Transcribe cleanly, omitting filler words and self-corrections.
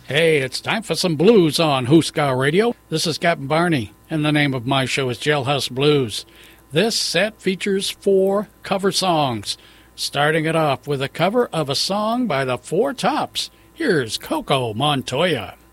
Hey, it's time for some blues on Hooska Radio. This is Captain Barney, and the name of my show is Jailhouse Blues. This set features 4 cover songs, starting it off with a cover of a song by the Four Tops. Here's Coco Montoya.